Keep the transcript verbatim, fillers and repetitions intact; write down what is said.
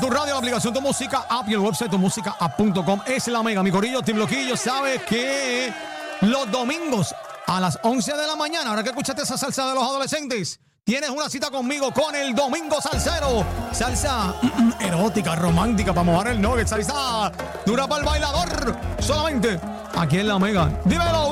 tu radio, la aplicación Tu Música App y el website tu música app punto com. Es la mega. Mi corillo, Tim Loquillo, sabe que los domingos a las once de la mañana, ahora que escuchaste esa salsa de los adolescentes, tienes una cita conmigo con el Domingo Salsero. Salsa mm, mm, erótica, romántica, para mojar el nugget. Salsa dura para el bailador. Solamente aquí en la mega. Dímelo.